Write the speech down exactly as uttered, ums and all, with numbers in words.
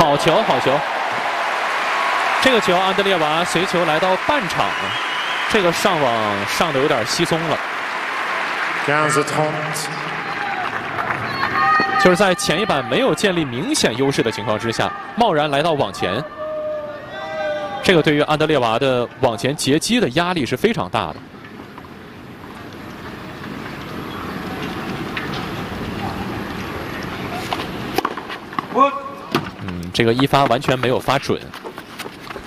好球，好球！这个球，安德烈娃随球来到半场，这个上网上的有点稀松了。就是在前一板没有建立明显优势的情况之下，贸然来到网前，这个对于安德烈娃的网前截击的压力是非常大的。嗯，这个一发完全没有发准。